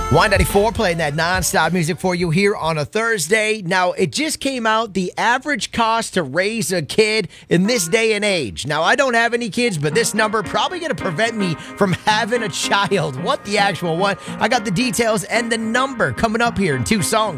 Y94 playing that nonstop music for you here on a Thursday. Now, it just came out, the average cost to raise a kid in this day and age. Now, I don't have any kids, but this number probably going to prevent me from having a child. What the actual what? I got the details and the number coming up here in two songs.